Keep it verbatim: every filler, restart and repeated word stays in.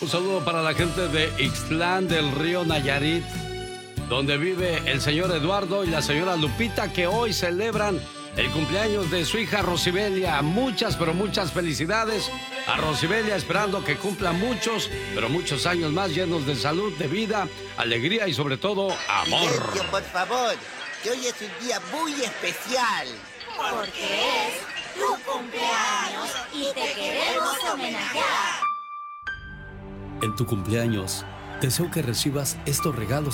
Un saludo para la gente de Ixtlán del Río Nayarit, donde vive el señor Eduardo y la señora Lupita, que hoy celebran el cumpleaños de su hija Rosibelia. Muchas, pero muchas felicidades a Rosibelia, esperando que cumpla muchos, pero muchos años más llenos de salud, de vida, alegría y sobre todo amor. Silencio, por favor, que hoy es un día muy especial. Porque es tu cumpleaños y te queremos homenajear. En tu cumpleaños, deseo que recibas estos regalos